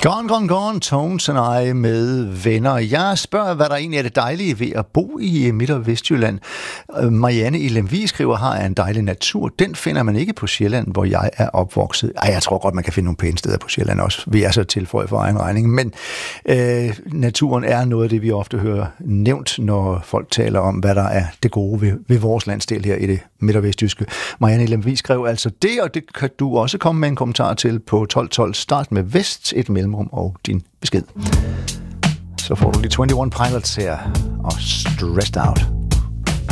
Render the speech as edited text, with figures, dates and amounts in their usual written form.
Gone, Tones and I med venner. Jeg spørger, hvad der egentlig er det dejlige ved at bo i Midt- og Vestjylland. Marianne i Lemvig skriver, har en dejlig natur. Den finder man ikke på Sjælland, hvor jeg er opvokset. Jeg tror godt, man kan finde nogle pæne steder på Sjælland også, vil jeg så tilføje for egen regning. Men naturen er noget af det, vi ofte hører nævnt, når folk taler om, hvad der er det gode ved vores landsdel her i det Midt- og Vestjyske. Marianne i Lemvig skrev altså det, og det kan du også komme med en kommentar til på 1212. Start med Vest, et mellemrum og din besked. Så får du lige 21 Pilots her og Stressed Out.